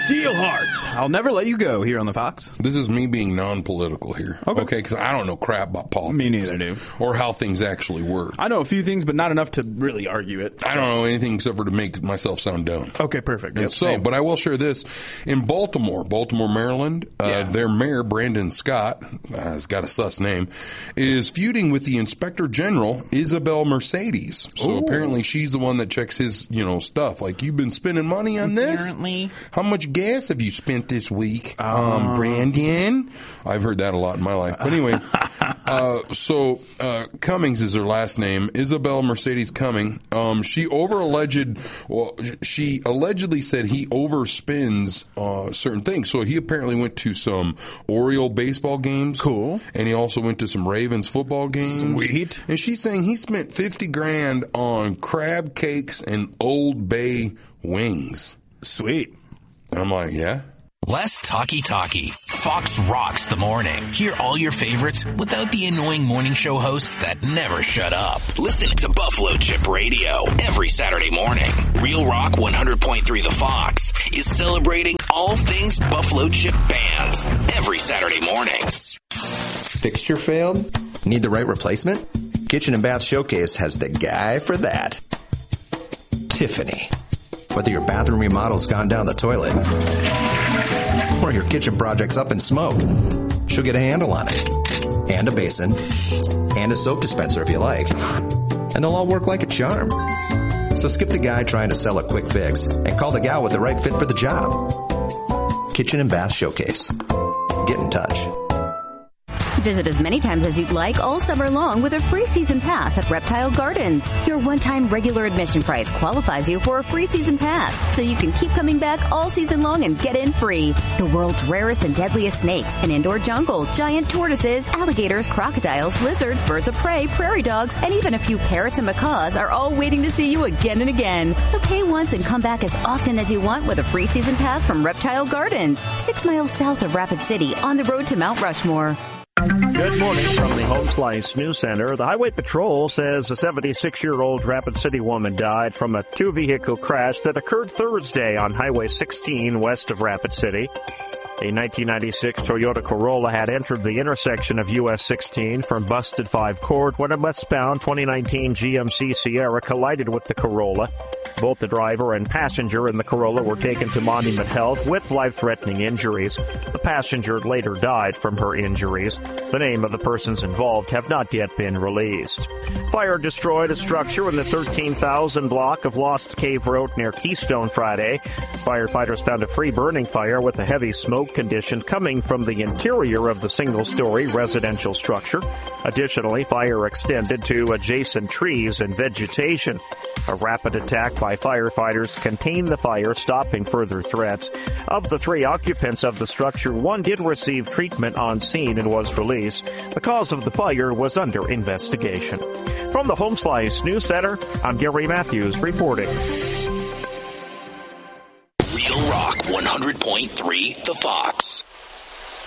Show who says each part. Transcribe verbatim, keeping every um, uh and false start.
Speaker 1: Steelheart, I'll never let you go here on the Fox.
Speaker 2: This is me being non-political here. Okay, because okay, I don't know crap about politics.
Speaker 1: Me neither, dude.
Speaker 2: Or how things actually work.
Speaker 1: I know a few things, but not enough to really argue it.
Speaker 2: I don't know anything except for to make myself sound dumb.
Speaker 1: Okay, perfect.
Speaker 2: And
Speaker 1: Yep,
Speaker 2: so,
Speaker 1: same.
Speaker 2: but I will share this. In Baltimore, Baltimore, Maryland, uh,
Speaker 1: Yeah.
Speaker 2: their mayor, Brandon Scott, uh, has got a sus name, is feuding with the Inspector General, Isabel Mercedes. So
Speaker 1: Ooh.
Speaker 2: apparently she's the one that checks his, you know, stuff. Like, you've been spending money on this?
Speaker 1: Apparently.
Speaker 2: How much gas have you spent this week,
Speaker 1: Uh,
Speaker 2: um, Brandon? I've heard that a lot in my life. But anyway, uh, so uh, Cummings is her last name, Isabel Mercedes Cummings. Um, she over alleged, well, she allegedly said he overspends uh, certain things. So he apparently went to some Oriole baseball games.
Speaker 1: Cool.
Speaker 2: And he also went to some Ravens football games.
Speaker 1: Sweet.
Speaker 2: And she's saying he spent fifty grand on crab cakes and Old Bay wings.
Speaker 1: Sweet.
Speaker 2: And I'm like, yeah.
Speaker 3: Less talky-talky. Fox rocks the morning. Hear all your favorites without the annoying morning show hosts that never shut up. Listen to Buffalo Chip Radio every Saturday morning. Real Rock one hundred point three The Fox is celebrating all things Buffalo Chip bands every Saturday morning.
Speaker 4: Fixture failed? Need the right replacement? Kitchen and Bath Showcase has the guy for that. Tiffany. Whether your bathroom remodel's gone down the toilet or your kitchen project's up in smoke, she'll get a handle on it. And a basin. And a soap dispenser if you like. And they'll all work like a charm. So skip the guy trying to sell a quick fix and call the gal with the right fit for the job. Kitchen and Bath Showcase. Get in touch.
Speaker 5: Visit as many times as you'd like all summer long with a free season pass at Reptile Gardens. Your one-time regular admission price qualifies you for a free season pass, so you can keep coming back all season long and get in free. The world's rarest and deadliest snakes, an indoor jungle, giant tortoises, alligators, crocodiles, lizards, birds of prey, prairie dogs, and even a few parrots and macaws are all waiting to see you again and again. So pay once and come back as often as you want with a free season pass from Reptile Gardens, six miles south of Rapid City on the road to Mount Rushmore.
Speaker 6: Good morning from the Home Slice News Center. The Highway Patrol says a seventy-six-year-old Rapid City woman died from a two-vehicle crash that occurred Thursday on Highway sixteen west of Rapid City. A nineteen ninety-six Toyota Corolla had entered the intersection of U S sixteen from Busted five Court when a westbound twenty nineteen G M C Sierra collided with the Corolla. Both the driver and passenger in the Corolla were taken to Monument Health with life-threatening injuries. The passenger later died from her injuries. The name of the persons involved have not yet been released. Fire destroyed a structure in the thirteen thousand block of Lost Cave Road near Keystone Friday. Firefighters found a free-burning fire with a heavy smoke condition coming from the interior of the single-story residential structure. Additionally, fire extended to adjacent trees and vegetation. A rapid attack by firefighters contained the fire, stopping further threats. Of the three occupants of the structure, one did receive treatment on scene and was released. The cause of the fire was under investigation. From the Home Slice News Center, I'm Gary Matthews reporting.
Speaker 3: Real Rock one hundred point three The Fox.